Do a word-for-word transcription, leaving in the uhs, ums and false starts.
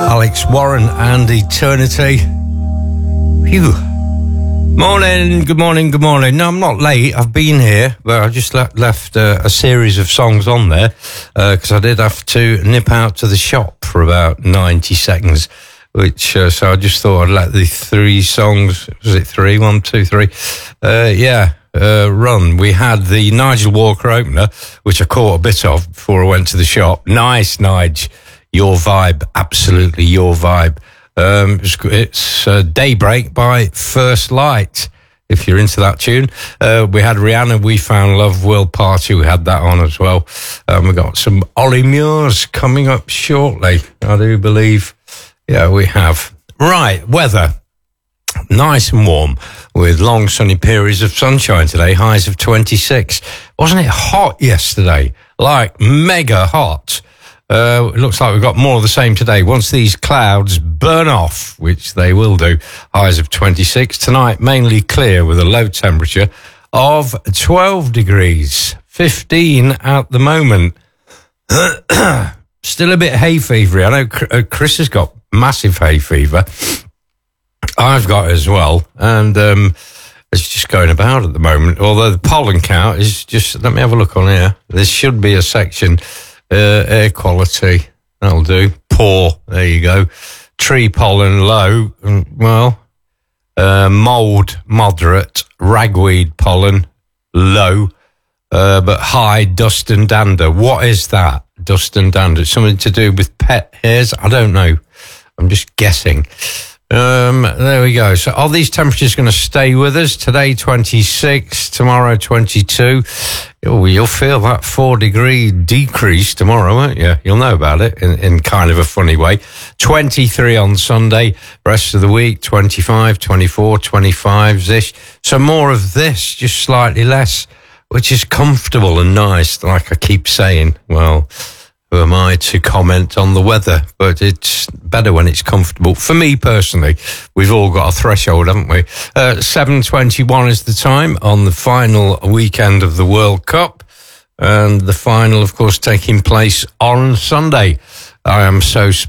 Alex Warren and Eternity. Phew. Morning, good morning, good morning. No, I'm not late. I've been here, but I just le- left uh, a series of songs on there because uh, I did have to nip out to the shop for about ninety seconds, which, uh, so I just thought I'd let the three songs, was it three? One, two, three? Uh, yeah, uh, run. We had the Nigel Walker opener, which I caught a bit of before I went to the shop. Nice, Nige. Your vibe, absolutely your vibe. Um, it's it's uh, Daybreak by First Light, if you're into that tune. Uh, we had Rihanna, We Found Love, World Party, we had that on as well. Um, we got some Ollie Mures coming up shortly, I do believe. Yeah, we have. Right, weather. Nice and warm with long sunny periods of sunshine today, highs of twenty-six. Wasn't it hot yesterday? Like mega hot. Uh, it looks like we've got more of the same today. Once these clouds burn off, which they will do, highs of twenty-six. Tonight, mainly clear with a low temperature of twelve degrees, fifteen at the moment. Still a bit hay fevery. I know Chris has got massive hay fever. I've got it as well. And um, it's just going about at the moment. Although the pollen count is just, let me have a look on here. There should be a section. Uh, air quality, that'll do. Poor, there you go. Tree pollen low, well, uh, mould moderate, ragweed pollen low, uh, but high dust and dander. What is that? Dust and dander? Something to do with pet hairs? I don't know. I'm just guessing. Um, there we go. So are these temperatures going to stay with us? Today twenty-six, tomorrow twenty-two. Oh, you'll feel that four degree decrease tomorrow, won't you? You'll know about it in, in kind of a funny way. twenty-three on Sunday, rest of the week, twenty-five, twenty-four, twenty-five-ish. So more of this, just slightly less, which is comfortable and nice, like I keep saying. Well, who am I to comment on the weather? But it's better when it's comfortable. For me personally, we've all got a threshold, haven't we? Uh, seven twenty-one is the time on the final weekend of the World Cup. And the final, of course, taking place on Sunday. I am so